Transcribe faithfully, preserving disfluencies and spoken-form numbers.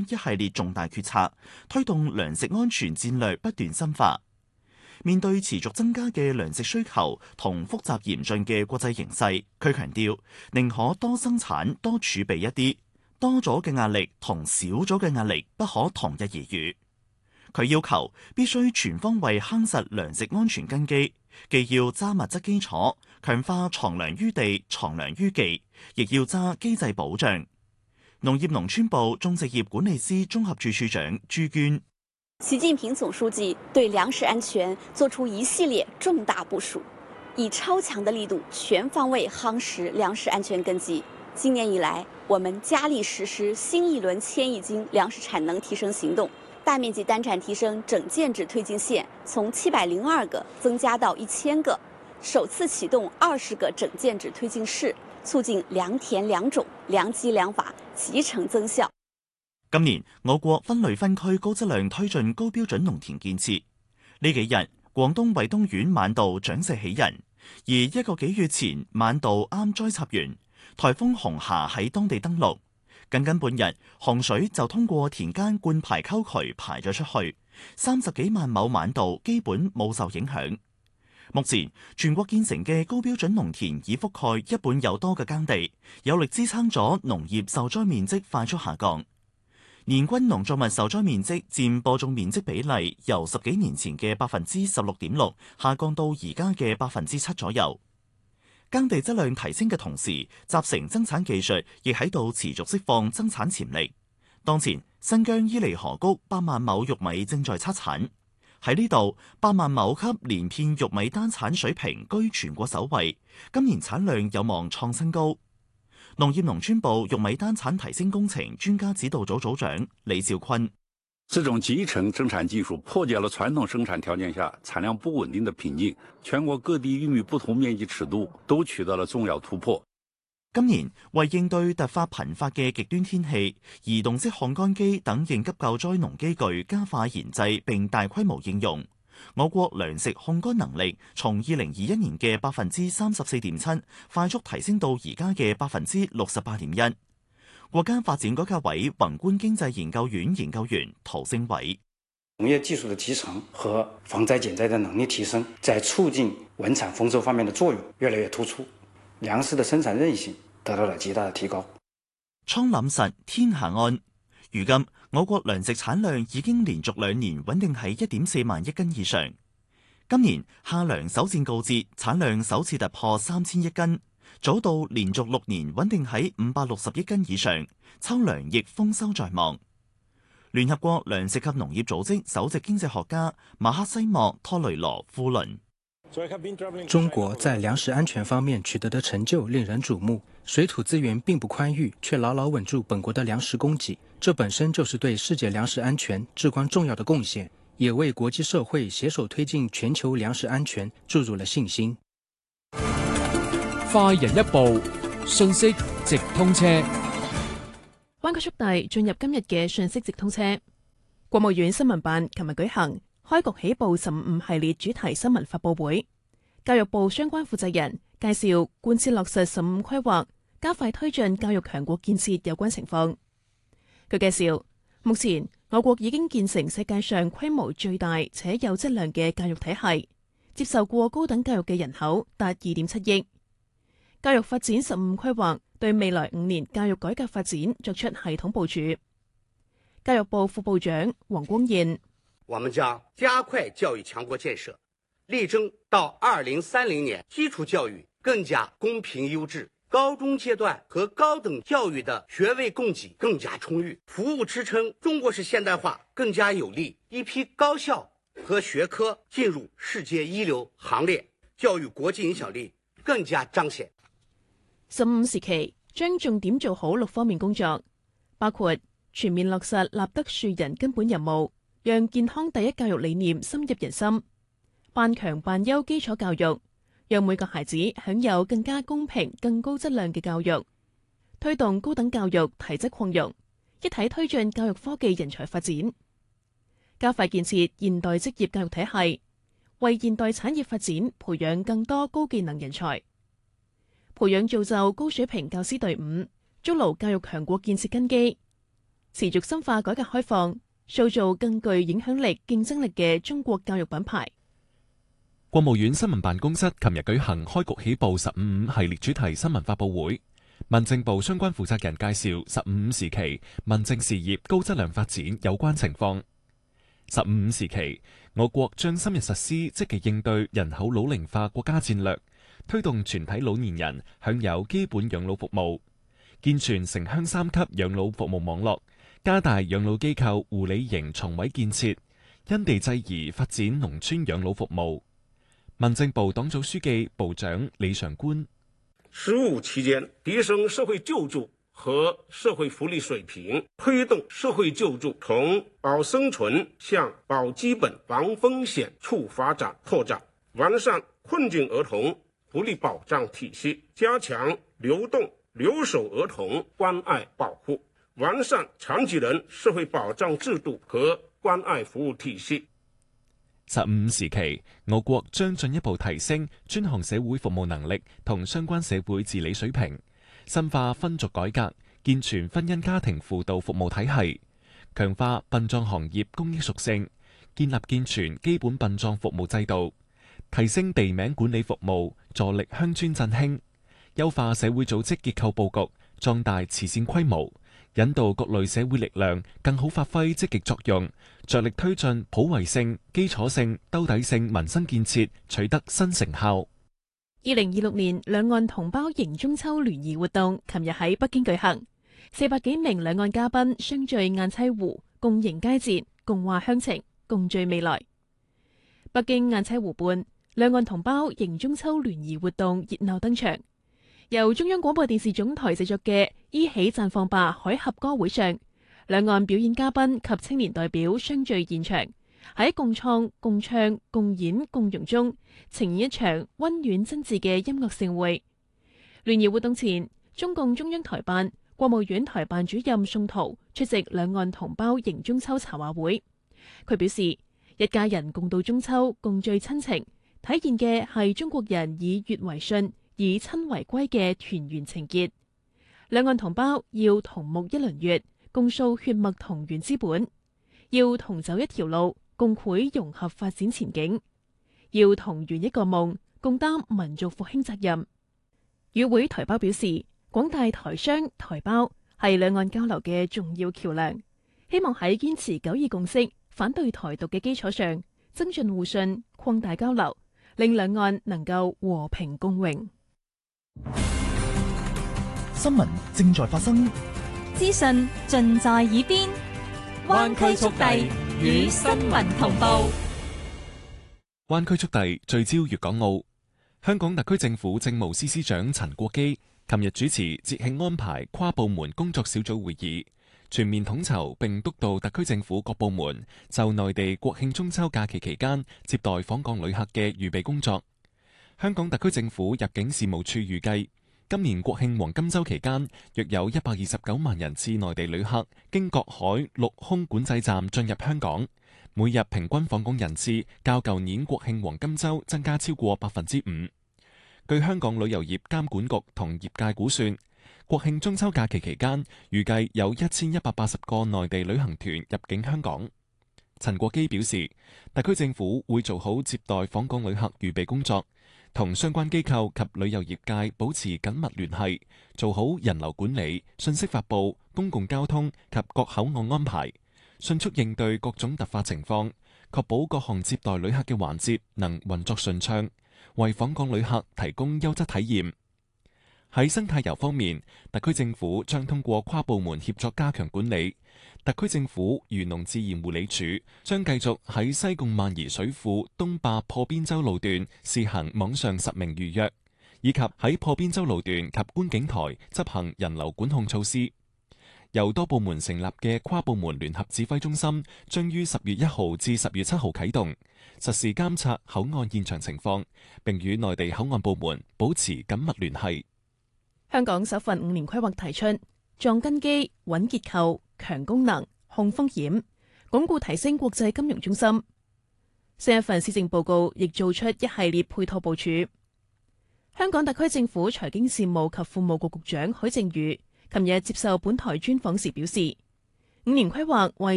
一系列重大決策，推動糧食安全戰略不斷深化。面對持續增加嘅糧食需求同複雜嚴峻嘅國際形勢，佢強調寧可多生產多儲備一啲，多咗嘅壓力同少咗嘅壓力不可同日而語。佢要求必須全方位夯實糧食安全根基，既要揸物質基礎，強化藏糧於地、藏糧於技，亦要揸機制保障。農業農村部種植業管理司綜合處處長朱娟。 習近平總書記對糧食安全作出一系列重大部署，以超強的力度全方位夯實糧食安全根基。今年以來，我們加力實施新一輪千億斤糧食產能提升行動，大面積單產提升整建制推進線從七百零二個增加到一千個，首次啟動二十個整建制推進室，促進良田良種、良機良法集成增效。 今年我國分類分區高質量推進高標準農田建設。呢幾日廣東惠東縣晚稻長勢喜人，而一個幾月前晚稻啱栽插完，颱風紅霞喺當地登陸，僅僅半日洪水就通過田間灌排溝渠排咗出去，三十幾萬畝晚稻基本冇受影響。目前全國建成嘅高標準農田已覆蓋一半有多嘅耕地，有力支撐咗農業受災面積快速下降。年均農作物受災面積佔播種面積比例由十幾年前嘅百分之十六點六下降到而家嘅百分之七左右。耕地質量提升嘅同時，集成增產技術亦喺度持續釋放增產潛力。當前新疆伊犁河谷百萬畝玉米正在測產，喺呢度百萬畝級連片玉米單產水平居全國首位，今年產量有望創新高。農業農村部玉米單產提升工程專家指導組組長李兆坤： 這種集成生產技術破解了傳統生產條件下產量不穩定的瓶頸，全國各地玉米不同面積尺度都取得了重要突破。 今年為應對突發頻發嘅極端天氣，移動式烘乾機等應急救災農機具加快研製並大規模應用。我國糧食烘乾能力從二零二一年嘅百分之三十四點七快速提升到而家嘅百分之六十八點一。國家發展改革委宏觀經濟研究院研究員陶星偉： 農業技術的集成和防災減災的能力提升，在促進穩產豐收方面的作用越來越突出，糧食的生產韌性得到了極大的提高。 倉廩實天下安。如今我國糧食產量已經連續兩年穩定喺一點四萬億斤以上。今年夏糧首戰告捷，產量首次突破三千億斤。早稻連續六年穩定喺五百六十億斤以上，秋糧亦豐收在望。聯合國糧食及農業組織首席經濟學家馬克西莫托雷羅夫倫： 中國在糧食安全方面取得的成就令人矚目，水土資源並不寬裕，卻牢牢穩住本國的糧食供給，這本身就是對世界糧食安全至關重要的貢獻，也為國際社會攜手推進全球糧食安全注入了信心。 快人一步，信息直通車。 灣區速遞進入今日嘅信息直通車。國務院新聞辦琴日舉行開局起步十五系列主題新聞發佈會，教育部相關負責人介紹貫徹落實十五規劃，加快推進教育強國建設有關情況。佢介紹，目前我國已經建成世界上規模最大且有質量嘅教育體系，接受過高等教育嘅人口達二點七億。教育發展十五規劃對未來五年教育改革發展作出系統部署。教育部副部長黃光彥： 我們將加快教育強國建設，力爭到二零三零年基礎教育更加公平優質，高中階段和高等教育的學位供給更加充裕，服務支撐中國式現代化更加有力，一批高校和學科進入世界一流行列，教育國際影響力更加彰顯。 十五時期將重點做好六方面工作，包括全面落實立德樹人根本任務，讓健康第一教育理念深入人心；辦強辦優基礎教育，讓每個孩子享有更加公平、更高質量嘅教育；推動高等教育提質擴容，一體推進教育科技人才發展；加快建設現代職業教育體系，為現代產業發展培養更多高技能人才。培養造就高水平教師隊伍，築牢教育強國建設根基。 持續深化改革開放，塑造更具影響力、競爭力嘅中國教育品牌。 國務院新聞辦公室琴日舉行開局起步十五五系列主題新聞發佈會，民政部相關負責人介紹十五五時期民政事業高質量發展有關情況。十五五時期，我國將深入實施積極應對人口老齡化國家戰略，推動全體老年人享有基本養老服務，健全城鄉三級養老服務網絡，加大養老機構護理型床位建設，因地制宜發展農村養老服務。民政部黨組書記、部長李常官： 十五期間，提升社會救助和社會福利水平，推動社會救助從保生存向保基本、防風險處發展拓展，完善困境兒童福利保障體系，加強流動留守兒童關愛保護，完善殘疾人社會保障制度和關愛服務體系。 十五五時期，我國將進一步提升專項社會服務能力同相關社會治理水平，深化分族改革，健全婚姻家庭輔導服務體系，強化殯葬行業公益屬性，建立健全基本殯葬服務制度，提升地名管理服務，助力鄉村振興，優化社會組織結構佈局，壯大慈善規模，引導各類社會力量更好發揮積極作用，着力推進普惠性、基礎性、兜底性民生建設取得新成效。 二零二六年兩岸同胞迎中秋聯誼活動琴日喺北京舉行，四百幾名兩岸嘉賓相聚雁棲湖，共迎佳節，共話鄉情，共聚未來。北京雁棲湖畔，兩岸同胞迎中秋聯誼活動熱鬧登場。由中央廣播電視總台製作嘅《依起綻放吧海峽歌會》上，兩岸表演嘉賓及青年代表相聚現場，喺共創、共唱、共演、共融中，呈現一場溫暖真摯嘅音樂盛會。聯誼活動前，中共中央台辦、國務院台辦主任宋濤出席兩岸同胞迎中秋茶話會。佢表示，一家人共度中秋，共聚親情，體現嘅係中國人以悅為信、以親為歸嘅團圓情結。兩岸同胞要同沐一輪月，共訴血脈同源之本；要同走一條路，共繪融合發展前景；要同圓一個夢，共擔民族復興責任。與會台胞表示，廣大台商台胞係兩岸交流嘅重要橋樑，希望喺堅持九二共識、反對台獨嘅基礎上，增進互信、擴大交流，令兩岸能夠和平共榮。 新聞正在發生， 資訊盡在耳邊，灣區速遞與新聞同步。 灣區速遞聚焦粵港澳。香港特區政府政務司司長陳國基琴日主持節慶安排跨部門工作小組會議，全面統籌並督導特區政府各部門就內地國慶中秋假期期間接待訪港旅客嘅預備工作。香港特區政府入境事務處預計，今年國慶黃金週期間，約有一百二十九萬人次內地旅客經各海陸空管制站進入香港，每日平均訪港人次較舊年國慶黃金週增加超過百分之五。據香港旅遊業監管局同業界估算，國慶中秋假期期間，預計有一千一百八十個內地旅行團入境香港。陳國基表示，特區政府會做好接待訪港旅客預備工作，同相關機構及旅遊業界保持緊密聯繫，做好人流管理、信息發佈、公共交通及各口岸安排，迅速應對各種突發情況，確保各項接待旅客嘅環節能運作順暢，為訪港旅客提供優質體驗。喺生態遊方面，特區政府將通過跨部門協作加強管理。特區政府漁農自然護理署將繼續喺西貢萬宜水庫東壩破邊洲路段試行網上實名預約，以及喺破邊洲路段及觀景台執行人流管控措施。由多部門成立嘅跨部門聯合指揮中心將於十月一號至十月七號啟動，實時監察口岸現場情況，並與內地口岸部門保持緊密聯繫。 香港首份五年規劃提出壯根基、穩結構、強功能、控風險，鞏固提升國際金融中心。新一份施政報告亦做出一系列配套部署。香港特區政府財經事務及庫務局局長許正宇琴日接受本台專訪時表示， 五年規劃為